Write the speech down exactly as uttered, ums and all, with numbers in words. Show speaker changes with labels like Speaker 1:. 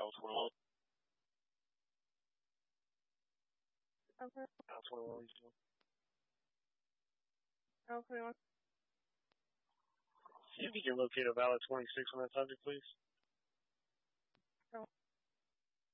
Speaker 1: Alpha twenty-one.
Speaker 2: Okay.
Speaker 1: Alpha twenty-one.
Speaker 2: Alpha twenty-one.
Speaker 1: See if you can locate a valid twenty-six on that subject, please.